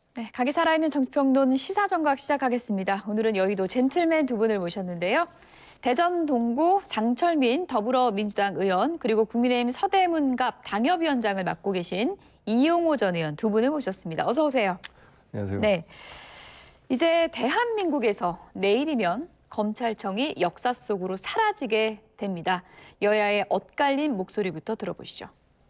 네, 각이 살아있는 정치평론 시사정각 시작하겠습니다. 오늘은 여의도 젠틀맨 두 분을 모셨는데요. 대전 동구 장철민 더불어민주당 의원 그리고 국민의힘 서대문갑 당협위원장을 맡고 계신 이용호 전 의원 두 분을 모셨습니다. 어서 오세요. 안녕하세요. 네, 이제 대한민국에서 내일이면 검찰청이 역사 속으로 사라지게 됩니다. 여야의 엇갈린 목소리부터 들어보시죠.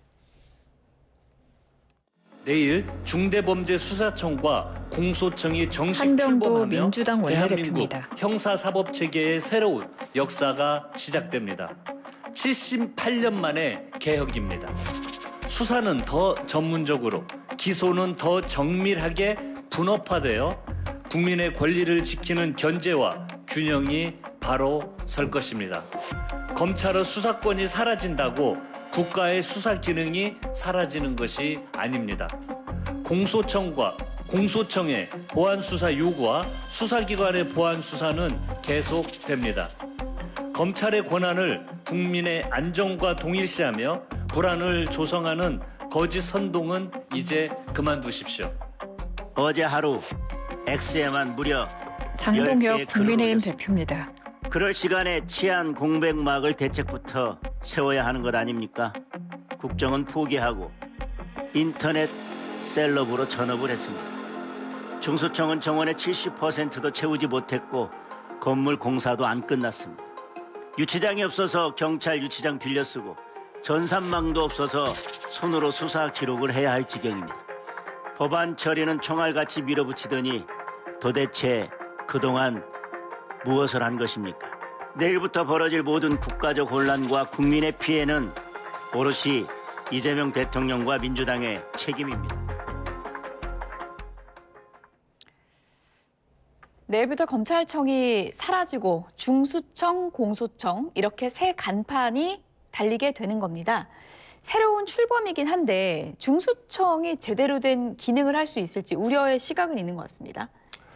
내일 중대범죄수사청과 공소청이 정식 한병도 출범하며 민주당 대한민국 원내대표입니다. 형사사법체계의 새로운 역사가 시작됩니다. 78년 만에 개혁입니다. 수사는 더 전문적으로, 기소는 더 정밀하게 분업화되어 국민의 권리를 지키는 견제와 균형이 바로 설 것입니다. 검찰의 수사권이 사라진다고 국가의 수사 기능이 사라지는 것이 아닙니다. 공소청과 공소청의 보안 수사 요구와 수사기관의 보안 수사는 계속됩니다. 검찰의 권한을 국민의 안정과 동일시하며 불안을 조성하는 거짓 선동은 이제 그만두십시오. 어제 하루 X에만 무려 장동혁 10개의 글을 국민의힘 올렸습니다. 대표입니다. 그럴 시간에 치안 공백막을 대책부터 세워야 하는 것 아닙니까? 국정은 포기하고 인터넷 셀럽으로 전업을 했습니다. 중수청은 정원의 70%도 채우지 못했고 건물 공사도 안 끝났습니다. 유치장이 없어서 경찰 유치장 빌려 쓰고 전산망도 없어서 손으로 수사 기록을 해야 할 지경입니다. 법안 처리는 총알같이 밀어붙이더니 도대체 그동안 무엇을 한 것입니까? 내일부터 벌어질 모든 국가적 혼란과 국민의 피해는 오롯이 이재명 대통령과 민주당의 책임입니다. 내일부터 검찰청이 사라지고 중수청, 공소청 이렇게 새 간판이 달리게 되는 겁니다. 새로운 출범이긴 한데 중수청이 제대로 된 기능을 할 수 있을지 우려의 시각은 있는 것 같습니다.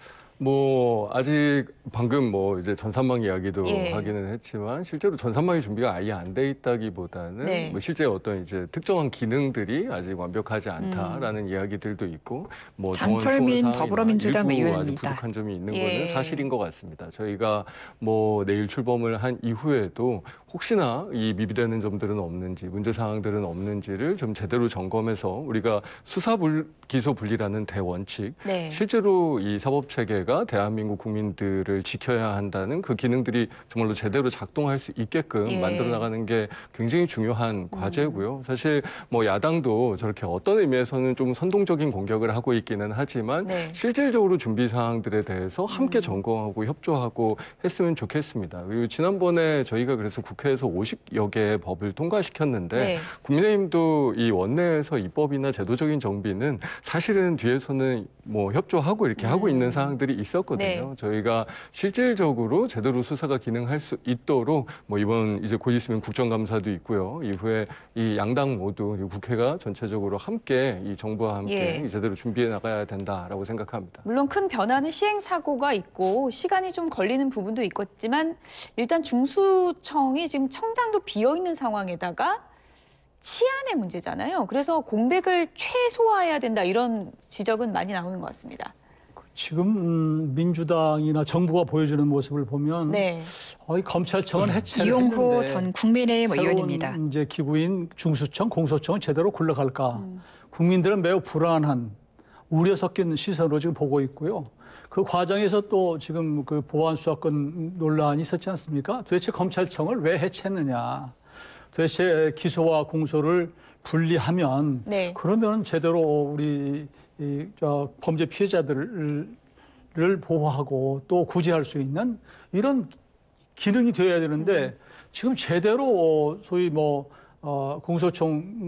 아직 방금 이제 전산망 이야기도 하기는 했지만 실제로 전산망의 준비가 아예 안 돼 있다기보다는 실제 어떤 이제 특정한 기능들이 아직 완벽하지 않다라는 이야기들도 있고 장철민 더불어민주당 일부 아직 의원입니다. 부족한 점이 있는 거는 사실인 것 같습니다. 저희가 내일 출범을 한 이후에도 혹시나 이 미비되는 점들은 없는지, 문제 사항들은 없는지를 좀 제대로 점검해서 우리가 수사 기소 분리라는 대원칙, 실제로 이 사법 체계가 대한민국 국민들을 지켜야 한다는 그 기능들이 정말로 제대로 작동할 수 있게끔 만들어 나가는 게 굉장히 중요한 과제고요. 사실 야당도 저렇게 어떤 의미에서는 좀 선동적인 공격을 하고 있기는 하지만 실질적으로 준비 사항들에 대해서 함께 점검하고 협조하고 했으면 좋겠습니다. 그리고 지난번에 저희가 그래서 국회에서 50여 개의 법을 통과시켰는데 국민의힘도 이 원내에서 입법이나 제도적인 정비는 사실은 뒤에서는 협조하고 이렇게 하고 있는 사항들이 있었거든요. 저희가 실질적으로 제대로 수사가 기능할 수 있도록 이번 이제 곧 있으면 국정감사도 있고요. 이후에 이 양당 모두 그리고 국회가 전체적으로 함께 이 정부와 함께 제대로 준비해 나가야 된다라고 생각합니다. 물론 큰 변화는 시행착오가 있고 시간이 좀 걸리는 부분도 있겠지만 일단 중수청이 지금 청장도 비어있는 상황에다가 치안의 문제잖아요. 그래서 공백을 최소화해야 된다 이런 지적은 많이 나오는 것 같습니다. 지금 민주당이나 정부가 보여주는 모습을 보면 검찰청은 해체를 이용호 했는데 전 국민의힘 의원입니다. 새로운 이제 기구인 중수청, 공소청은 제대로 굴러갈까? 국민들은 매우 불안한 우려 섞인 시선으로 지금 보고 있고요. 그 과정에서 또 지금 그 보안 수사권 논란이 있었지 않습니까? 도대체 검찰청을 왜 해체했느냐? 도대체 기소와 공소를 분리하면 그러면 제대로 우리 범죄 피해자들을 보호하고 또 구제할 수 있는 이런 기능이 되어야 되는데 지금 제대로 소위 공소청